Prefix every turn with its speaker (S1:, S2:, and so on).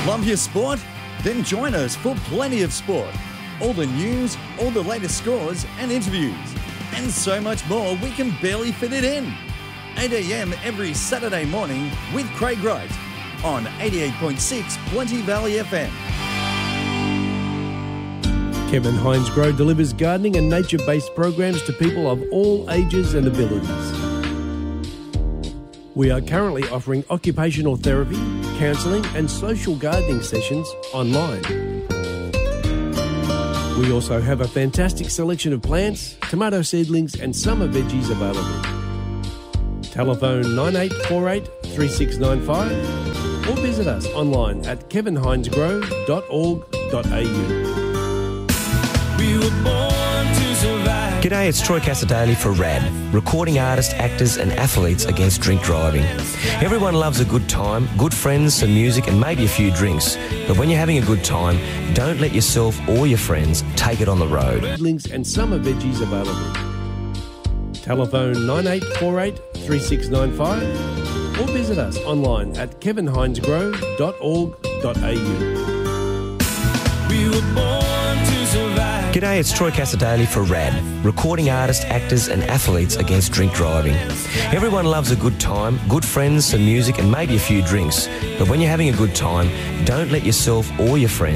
S1: Love your sport? Then join us for Plenty of Sport. All the news, all the latest scores and interviews, and so much more we can barely fit it in. 8 a.m. every Saturday morning with Craig Wright on 88.6 Plenty Valley FM.
S2: Kevin Hines Grow delivers gardening and nature-based programs to people of all ages and abilities. We are currently offering occupational therapy, counselling and social gardening sessions online. We also have a fantastic selection of plants, tomato seedlings and summer veggies available. Telephone 9848 3695 or visit us online at kevinhinesgrow.org.au. We were born to survive.
S3: G'day, it's Troy Casadale for RAD, recording artists, actors and athletes against drink driving. Everyone loves a good time, good friends, some music and maybe a few drinks. But when you're having a good time, don't let yourself or your friends take it on the road.
S2: Links and summer veggies available. Telephone 9848 3695 or visit us online at kevinhinesgrow.org.au. We were born to survive.
S3: G'day, it's Troy Casadale for RAD, recording artists, actors and athletes against drink driving. Everyone loves a good time, good friends, some music and maybe a few drinks. But when you're having a good time, don't let yourself or your friends